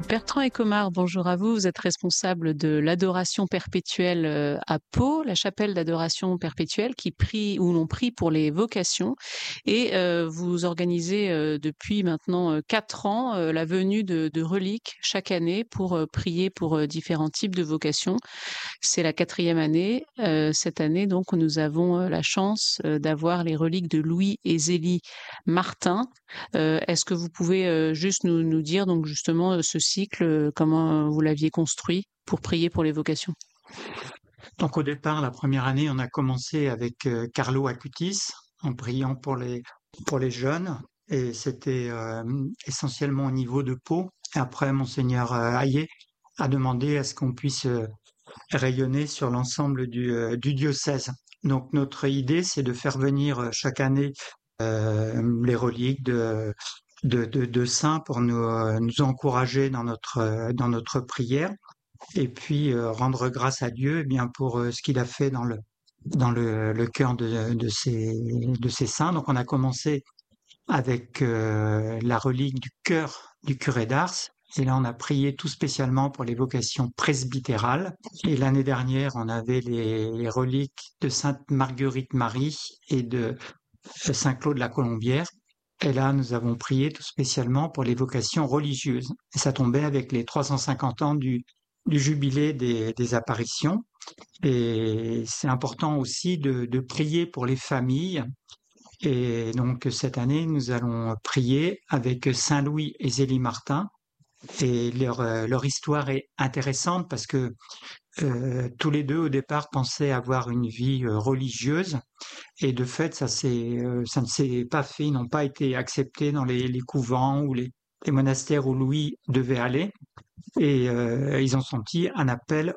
Bertrand Ecomard, bonjour à vous. Vous êtes responsable de l'adoration perpétuelle à Pau, la chapelle d'adoration perpétuelle où l'on prie pour les vocations. Et vous organisez depuis maintenant 4 ans la venue de reliques chaque année pour prier pour différents types de vocations. C'est la 4e année. Cette année, donc, nous avons la chance d'avoir les reliques de Louis et Zélie Martin. Est-ce que vous pouvez juste nous dire donc justement ce cycle, comment vous l'aviez construit pour prier pour les vocations? Donc au départ, la première année, on a commencé avec Carlo Acutis en priant pour les jeunes et c'était essentiellement au niveau de Pau. Et après, Monseigneur Hayet a demandé à ce qu'on puisse rayonner sur l'ensemble du diocèse. Donc notre idée, c'est de faire venir chaque année les reliques de saints pour nous encourager dans notre prière et puis rendre grâce à Dieu bien pour ce qu'il a fait dans le cœur de ces saints. Donc on a commencé avec la relique du cœur du curé d'Ars. Et là, on a prié tout spécialement pour les vocations presbytérales. Et l'année dernière, on avait les reliques de Sainte Marguerite Marie et de Saint-Claude la Colombière. Et là, nous avons prié tout spécialement pour les vocations religieuses. Et ça tombait avec les 350 ans du jubilé des apparitions. Et c'est important aussi de prier pour les familles. Et donc cette année, nous allons prier avec Saint Louis et Zélie Martin. Et leur histoire est intéressante parce que tous les deux au départ pensaient avoir une vie religieuse et de fait ça ne s'est pas fait, ils n'ont pas été acceptés dans les couvents ou les monastères où Louis devait aller et ils ont senti un appel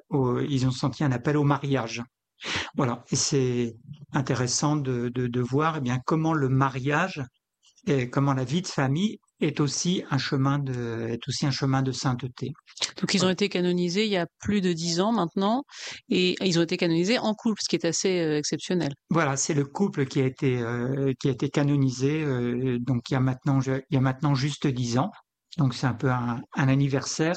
au mariage. Voilà, et c'est intéressant de voir eh bien comment le mariage et comment la vie de famille est aussi un chemin de sainteté. Donc ils ont été canonisés il y a plus de 10 ans maintenant, et ils ont été canonisés en couple, ce qui est assez exceptionnel. Voilà, c'est le couple qui a été canonisé donc il y a maintenant juste 10 ans. Donc c'est un peu un anniversaire.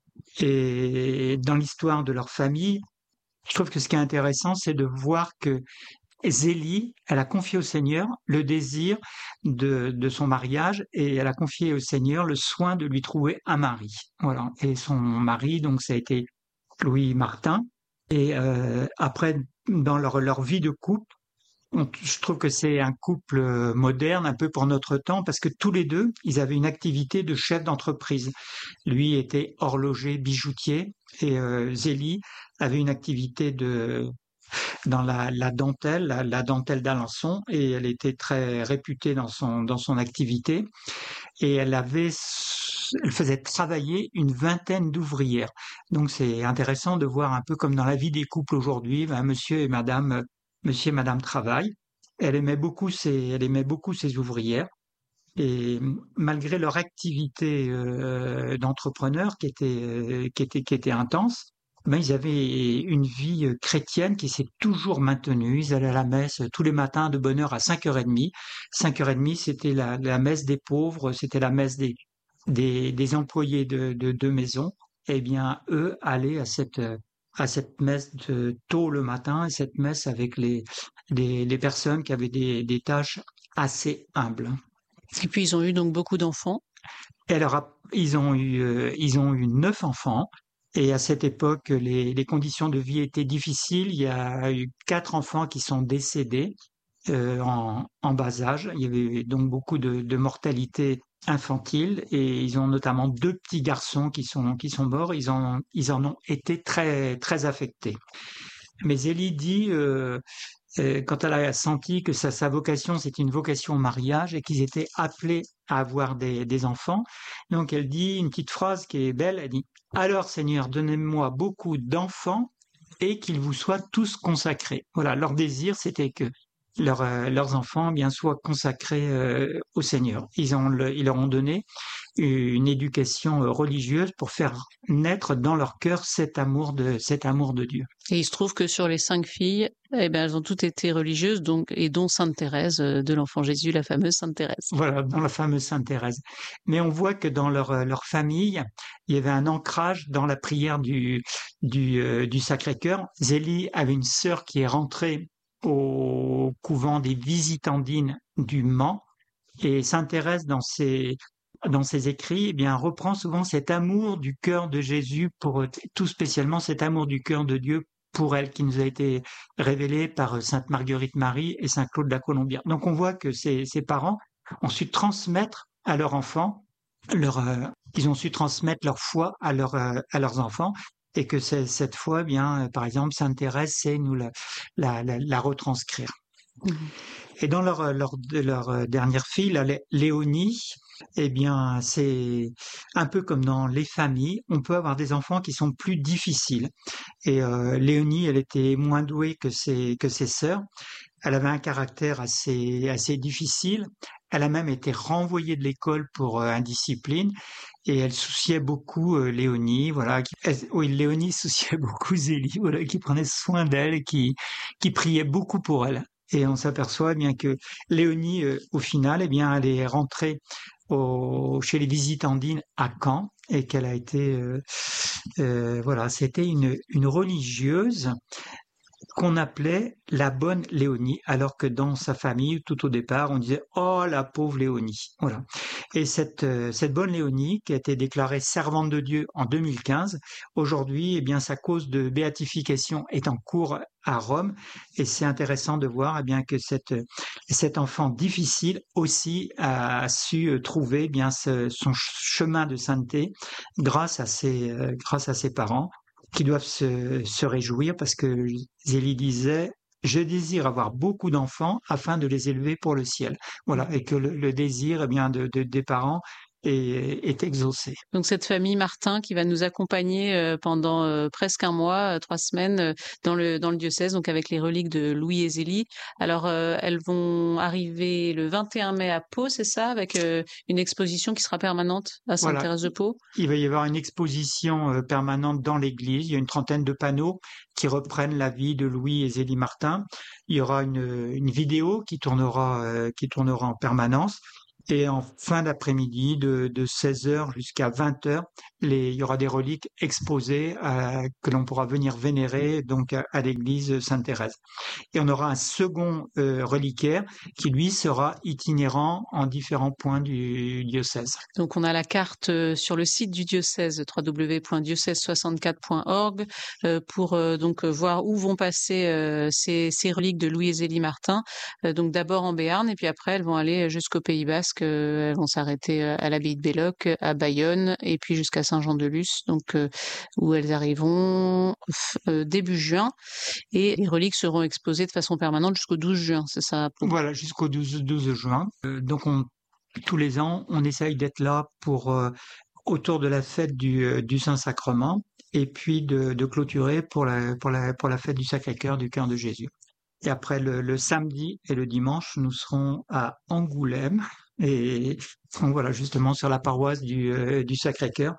Et dans l'histoire de leur famille, je trouve que ce qui est intéressant, c'est de voir que Zélie, elle a confié au Seigneur le désir de son mariage et elle a confié au Seigneur le soin de lui trouver un mari. Voilà. Et son mari, donc, ça a été Louis Martin. Et après, dans leur vie de couple, je trouve que c'est un couple moderne, un peu pour notre temps, parce que tous les deux, ils avaient une activité de chef d'entreprise. Lui était horloger, bijoutier, et Zélie avait une activité dans la dentelle, la dentelle d'Alençon, et elle était très réputée dans son activité. Et elle faisait travailler une vingtaine d'ouvrières. Donc c'est intéressant de voir un peu comme dans la vie des couples aujourd'hui, monsieur et madame travaillent. Elle aimait beaucoup ses ouvrières. Et malgré leur activité d'entrepreneur qui était intense, ben ils avaient une vie chrétienne qui s'est toujours maintenue. Ils allaient à la messe tous les matins de bonne heure à 5h30. 5h30, c'était la messe des pauvres, c'était la messe des employés de maison. Eh bien, eux allaient à cette messe tôt le matin, et cette messe avec les personnes qui avaient des tâches assez humbles. Et puis ils ont eu donc beaucoup d'enfants. Et alors, ils ont eu 9 enfants. Et à cette époque, les conditions de vie étaient difficiles. Il y a eu 4 enfants qui sont décédés en bas âge. Il y avait donc beaucoup de mortalité infantile. Et ils ont notamment 2 petits garçons qui sont morts. Ils en ont été très, très affectés. Mais Zélie dit, quand elle a senti que sa vocation, c'était une vocation au mariage et qu'ils étaient appelés à avoir des enfants. Donc elle dit une petite phrase qui est belle, elle dit « Alors Seigneur, donnez-moi beaucoup d'enfants et qu'ils vous soient tous consacrés ». Voilà, leur désir, c'était que leurs enfants bien soient consacrés au Seigneur. Ils leur ont donné une éducation religieuse pour faire naître dans leur cœur cet amour de Dieu. Et il se trouve que sur les 5 filles, eh ben, elles ont toutes été religieuses, et dont Sainte Thérèse de l'Enfant Jésus, la fameuse Sainte Thérèse. Voilà, dans la fameuse Sainte Thérèse. Mais on voit que dans leur famille, il y avait un ancrage dans la prière du Sacré-Cœur. Zélie avait une sœur qui est rentrée au couvent des Visitandines du Mans et s'intéresse dans ses écrits, eh bien, reprend souvent cet amour du cœur de Jésus pour, tout spécialement cet amour du cœur de Dieu pour elle, qui nous a été révélé par Sainte Marguerite Marie et Saint Claude la Colombière. Donc on voit que ces parents ont su transmettre à leurs enfants ils ont su transmettre leur foi à leurs enfants et que cette foi, eh bien, par exemple, Sainte Thérèse sait nous la retranscrire. Mmh. Et dans leur dernière fille, Léonie, eh bien, c'est un peu comme dans les familles, on peut avoir des enfants qui sont plus difficiles. Et Léonie, elle était moins douée que ses sœurs. Elle avait un caractère assez difficile. Elle a même été renvoyée de l'école pour indiscipline et elle souciait beaucoup Léonie, voilà. Oui, Léonie souciait beaucoup Zélie, voilà, qui prenait soin d'elle et qui priait beaucoup pour elle. Et on s'aperçoit bien que Léonie, au final, eh bien, elle est rentrée chez les Visitandines à Caen et qu'elle a été, voilà, c'était une religieuse qu'on appelait la bonne Léonie, alors que dans sa famille, tout au départ, on disait oh la pauvre Léonie. Voilà. Et cette bonne Léonie, qui a été déclarée servante de Dieu en 2015, aujourd'hui, eh bien, sa cause de béatification est en cours à Rome, et c'est intéressant de voir eh bien que cet enfant difficile aussi a su trouver eh bien son chemin de sainteté grâce à ses parents qui doivent se réjouir parce que Zélie disait je désire avoir beaucoup d'enfants afin de les élever pour le ciel. Voilà, et que le désir eh bien, des parents est exaucé. Donc cette famille Martin qui va nous accompagner pendant presque un mois, 3 semaines dans le diocèse, donc avec les reliques de Louis et Zélie. Alors elles vont arriver le 21 mai à Pau, c'est ça, avec une exposition qui sera permanente à Sainte-Thérèse de Pau. Il va y avoir une exposition permanente dans l'église. Il y a une trentaine de panneaux qui reprennent la vie de Louis et Zélie Martin. Il y aura une vidéo qui tournera en permanence. Et en fin d'après-midi, de 16h jusqu'à 20h, il y aura des reliques exposées que l'on pourra venir vénérer donc à l'église Sainte-Thérèse. Et on aura un second reliquaire qui, lui, sera itinérant en différents points du diocèse. Donc on a la carte sur le site du diocèse, www.diocèse64.org, pour donc voir où vont passer ces reliques de Louis et Zélie Martin. Donc d'abord en Béarn, et puis après elles vont aller jusqu'au Pays Basque. Elles vont s'arrêter à l'abbaye de Belloc, à Bayonne, et puis jusqu'à Saint-Jean-de-Luz, donc où elles arriveront début juin. Et les reliques seront exposées de façon permanente jusqu'au 12 juin, c'est ça? Voilà, jusqu'au 12 juin. Donc tous les ans, on essaye d'être là pour autour de la fête du Saint-Sacrement et puis de clôturer pour la fête du Sacré-Cœur du Cœur de Jésus. Et après le samedi et le dimanche, nous serons à Angoulême et donc voilà, justement sur la paroisse du Sacré-Cœur.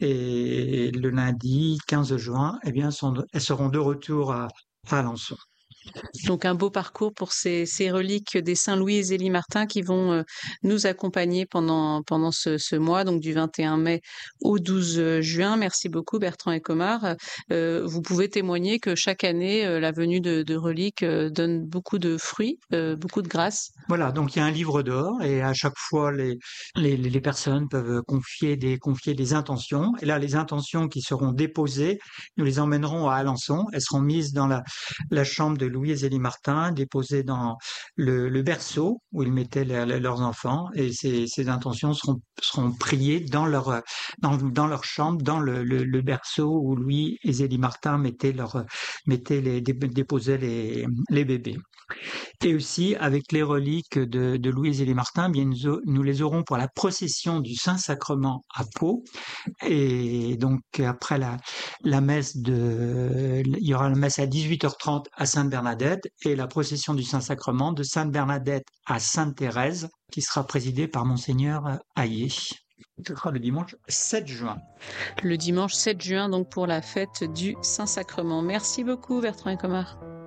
Et le lundi 15 juin, eh bien, elles seront de retour à Alençon. Donc un beau parcours pour ces reliques des Saint Louis et Zélie Martin qui vont nous accompagner pendant ce mois, donc du 21 mai au 12 juin. Merci beaucoup Bertrand Ecomard. Vous pouvez témoigner que chaque année, la venue de reliques donne beaucoup de fruits, beaucoup de grâce. Voilà, donc il y a un livre d'or et à chaque fois les personnes peuvent confier des intentions. Et là, les intentions qui seront déposées, nous les emmènerons à Alençon. Elles seront mises dans la chambre de Louis et Zélie Martin, déposées dans le berceau où ils mettaient leurs enfants. Et ces intentions seront priées dans leur chambre, dans le berceau où Louis et Zélie Martin déposaient les bébés. Et aussi, avec les reliques de Louis et Zélie Martin, bien nous les aurons pour la procession du Saint-Sacrement à Pau. Et donc, après la messe il y aura la messe à 18h30 à Sainte-Bernadette et la procession du Saint-Sacrement de Sainte-Bernadette à Sainte-Thérèse, qui sera présidée par Monseigneur Hayet. Ce sera le dimanche 7 juin. Le dimanche 7 juin, donc pour la fête du Saint-Sacrement. Merci beaucoup, Bertrand Ecomard.